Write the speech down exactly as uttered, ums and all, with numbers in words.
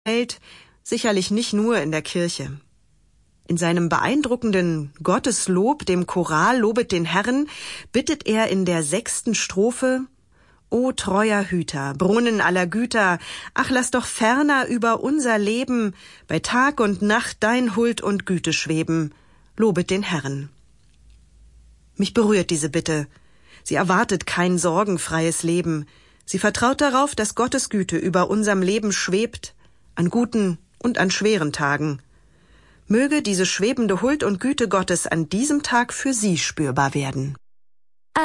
Welt, sicherlich nicht nur in der Kirche. In seinem beeindruckenden Gotteslob, dem Choral Lobet den Herrn, bittet er in der sechsten Strophe: O treuer Hüter, Brunnen aller Güter, ach lass doch ferner über unser Leben bei Tag und Nacht dein Huld und Güte schweben, lobet den Herrn. Mich berührt diese Bitte. Sie erwartet kein sorgenfreies Leben. Sie vertraut darauf, dass Gottes Güte über unserem Leben schwebt, an guten und an schweren Tagen. Möge diese schwebende Huld und Güte Gottes an diesem Tag für Sie spürbar werden.